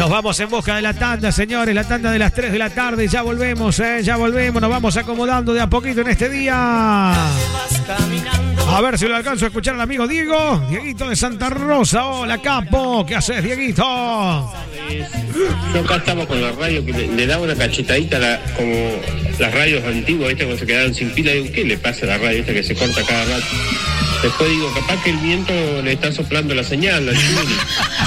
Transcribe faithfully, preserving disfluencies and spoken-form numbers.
Nos vamos en busca de la tanda, señores, la tanda de las tres de la tarde. Ya volvemos, eh, ya volvemos, nos vamos acomodando de a poquito en este día. A ver si lo alcanzo a escuchar al amigo Diego. Dieguito de Santa Rosa. Hola, capo. ¿Qué haces, Dieguito? Yo acá estamos con la radio que le, le da una cachetadita, la, como las radios antiguas, ¿viste? Cuando se quedaron sin pila. Digo, ¿qué le pasa a la radio esta que se corta cada rato? Después digo, capaz que el viento le está soplando la señal. La